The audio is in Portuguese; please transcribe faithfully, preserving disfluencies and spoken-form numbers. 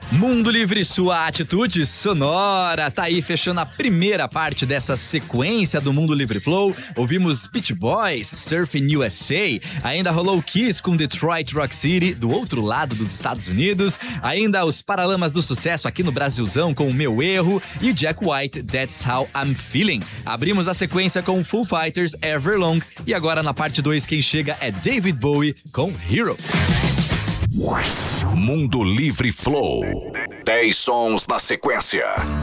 Mundo Livre, sua atitude sonora. Tá aí fechando a primeira parte dessa sequência do Mundo Livre Flow. Ouvimos Beach Boys, Surfing U S A. Ainda rolou Kiss com Detroit Rock City, do outro lado dos Estados Unidos. Ainda os Paralamas do Sucesso aqui no Brasilzão com O Meu Erro. E Jack White, That's How I'm Feeling. Abrimos a sequência com Foo Fighters, Everlong. E agora na parte dois quem chega é David Bowie com Heroes. Mundo Livre Flow. dez sons na sequência.